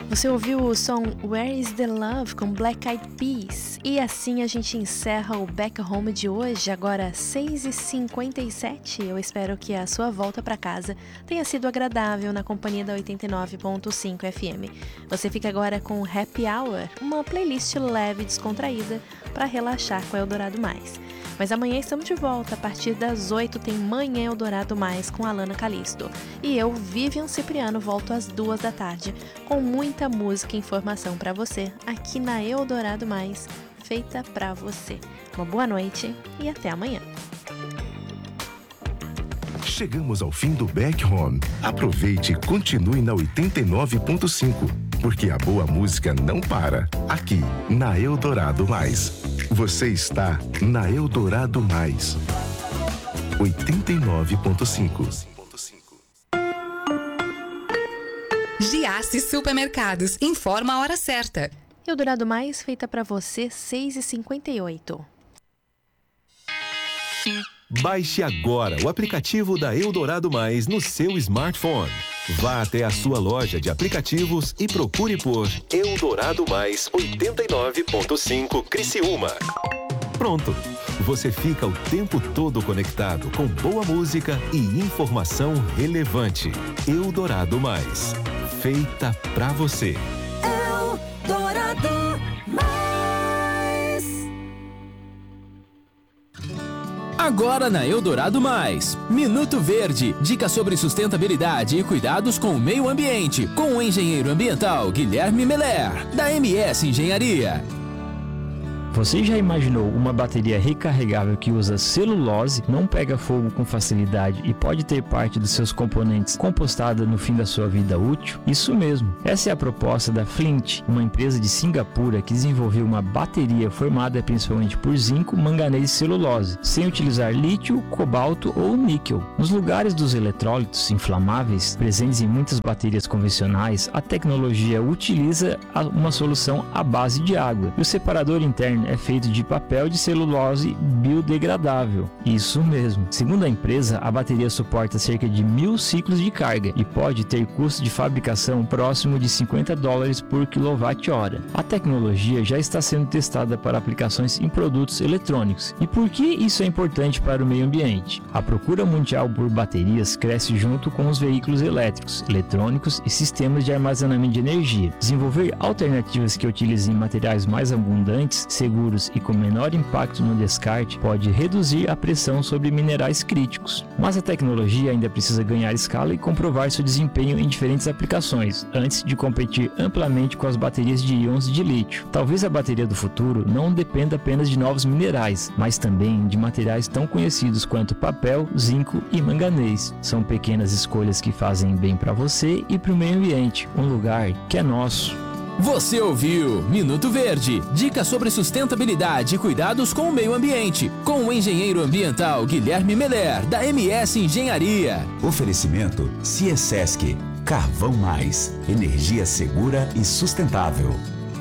Você ouviu o som Where is the Love com Black Eyed Peas. E assim a gente encerra o Back Home de hoje, agora 6h57. Eu espero que a sua volta para casa tenha sido agradável na companhia da 89.5 FM. Você fica agora com Happy Hour, uma playlist leve e descontraída para relaxar com Eldorado Mais. Mas amanhã estamos de volta, a partir das 8 tem Manhã Eldorado Mais com Alana Calisto. E eu, Vivian Cipriano, volto às 2 da tarde com muita música e informação para você aqui na Eldorado Mais, feita para você. Uma boa noite e até amanhã. Chegamos ao fim do Back Home. Aproveite e continue na 89.5, porque a boa música não para. Aqui, na Eldorado Mais. Você está na Eldorado Mais. 89.5. Giasse Supermercados. Informa a hora certa. Eldorado Mais, feita para você, 6h58. Baixe agora o aplicativo da Eldorado Mais no seu smartphone. Vá até a sua loja de aplicativos e procure por Eldorado Mais 89.5 Criciúma. Pronto! Você fica o tempo todo conectado com boa música e informação relevante. Eldorado Mais. Feita pra você. Eldorado Mais. Agora na Eldorado Mais, Minuto Verde, dicas sobre sustentabilidade e cuidados com o meio ambiente, com o engenheiro ambiental Guilherme Meller, da MS Engenharia. Você já imaginou uma bateria recarregável que usa celulose, não pega fogo com facilidade e pode ter parte dos seus componentes compostada no fim da sua vida útil? Isso mesmo. Essa é a proposta da Flint, uma empresa de Singapura que desenvolveu uma bateria formada principalmente por zinco, manganês e celulose, sem utilizar lítio, cobalto ou níquel. Nos lugares dos eletrólitos inflamáveis presentes em muitas baterias convencionais, a tecnologia utiliza uma solução à base de água. E o separador interno é feito de papel de celulose biodegradável. Isso mesmo. Segundo a empresa, a bateria suporta cerca de 1000 ciclos de carga e pode ter custo de fabricação próximo de $50 por kWh. A tecnologia já está sendo testada para aplicações em produtos eletrônicos. E por que isso é importante para o meio ambiente? A procura mundial por baterias cresce junto com os veículos elétricos, eletrônicos e sistemas de armazenamento de energia. Desenvolver alternativas que utilizem materiais mais abundantes, seguros e com menor impacto no descarte pode reduzir a pressão sobre minerais críticos. Mas a tecnologia ainda precisa ganhar escala e comprovar seu desempenho em diferentes aplicações, antes de competir amplamente com as baterias de íons de lítio. Talvez a bateria do futuro não dependa apenas de novos minerais, mas também de materiais tão conhecidos quanto papel, zinco e manganês. São pequenas escolhas que fazem bem para você e para o meio ambiente, um lugar que é nosso. Você ouviu Minuto Verde, dicas sobre sustentabilidade e cuidados com o meio ambiente, com o engenheiro ambiental Guilherme Meller, da MS Engenharia. Oferecimento Ciesesc, Carvão Mais, energia segura e sustentável.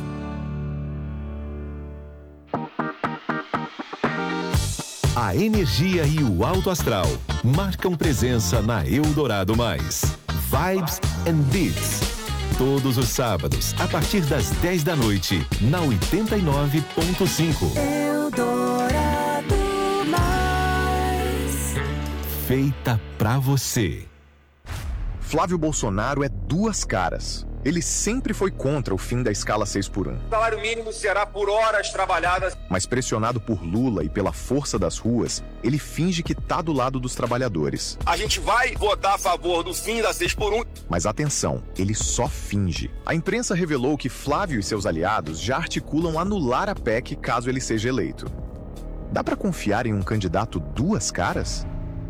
A energia e o alto astral marcam presença na Eldorado Mais. Vibes and Beats. Todos os sábados, a partir das 10 da noite, na 89.5. Eldorado Mais. Feita pra você. Flávio Bolsonaro é duas caras. Ele sempre foi contra o fim da escala 6x1. O salário mínimo será por horas trabalhadas. Mas pressionado por Lula e pela força das ruas, ele finge que tá do lado dos trabalhadores. A gente vai votar a favor do fim da 6x1. Mas atenção, ele só finge. A imprensa revelou que Flávio e seus aliados já articulam anular a PEC caso ele seja eleito. Dá pra confiar em um candidato duas caras?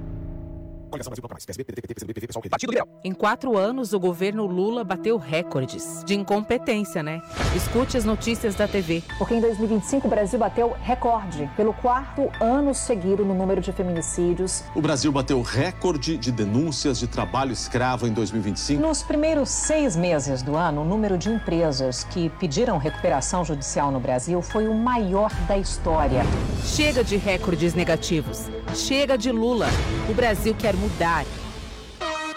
Em 4 anos, o governo Lula bateu recordes de incompetência, né? Escute as notícias da TV. Porque em 2025 o Brasil bateu recorde pelo 4º ano seguido no número de feminicídios. O Brasil bateu recorde de denúncias de trabalho escravo em 2025. Nos primeiros 6 meses do ano, o número de empresas que pediram recuperação judicial no Brasil foi o maior da história. Chega de recordes negativos. Chega de Lula. O Brasil quer mudar.